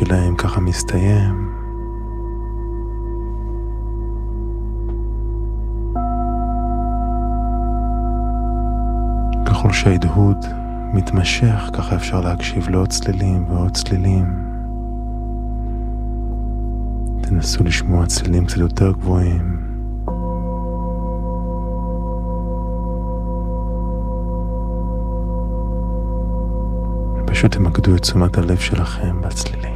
שלהם ככה מסתיים. ככל שההדהוד מתמשך, ככה אפשר להקשיב לעוד צלילים ועוד צלילים. תנסו לשמוע צלילים קצת יותר גבוהים. פשוט תמקדו את תשומת הלב שלכם בצלילים.